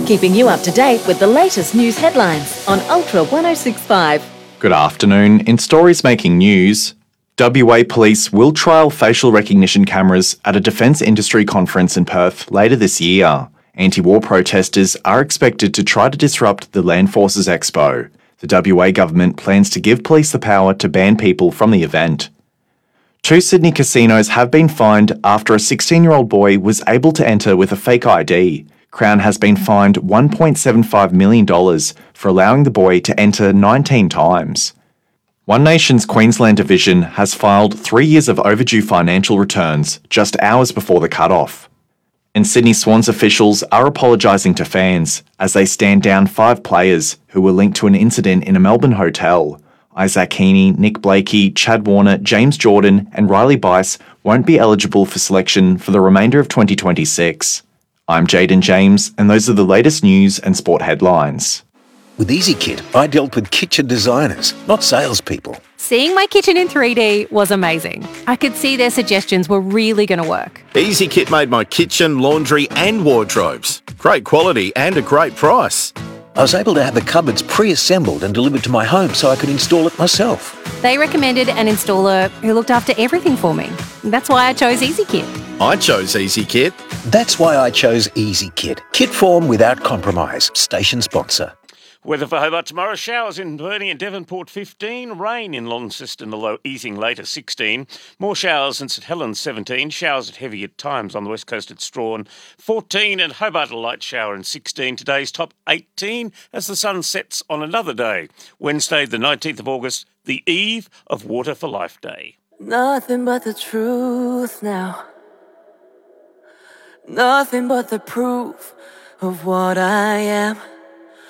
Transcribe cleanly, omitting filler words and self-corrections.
keeping you up to date with the latest news headlines on Ultra 1065. Good afternoon. In stories making news, WA Police will trial facial recognition cameras at a defence industry conference in Perth later this year. Anti-war protesters are expected to try to disrupt the Land Forces Expo. The WA government plans to give police the power to ban people from the event. 2 Sydney casinos have been fined after a 16-year-old boy was able to enter with a fake ID. Crown has been fined $1.75 million for allowing the boy to enter 19 times. One Nation's Queensland division has filed 3 years of overdue financial returns just hours before the cut-off. And Sydney Swans officials are apologising to fans as they stand down 5 players who were linked to an incident in a Melbourne hotel. Isaac Heaney, Nick Blakey, Chad Warner, James Jordan and Riley Bice won't be eligible for selection for the remainder of 2026. I'm Jaden James, and those are the latest news and sport headlines. With EasyKit, I dealt with kitchen designers, not salespeople. Seeing my kitchen in 3D was amazing. I could see their suggestions were really going to work. EasyKit made my kitchen, laundry and wardrobes. Great quality and a great price. I was able to have the cupboards pre-assembled and delivered to my home so I could install it myself. They recommended an installer who looked after everything for me. That's why I chose EasyKit. I chose EasyKit. That's why I chose EasyKit. Kit form without compromise. Station sponsor. Weather for Hobart tomorrow, showers in Burnie and Devonport 15, rain in Launceston, the low easing later 16, more showers in St Helens 17, showers at heavy at times on the west coast at Strahan 14 and Hobart a light shower in 16, today's top 18 as the sun sets on another day, Wednesday the 19th of August, the eve of Water for Life Day. Nothing but the truth now, nothing but the proof of what I am.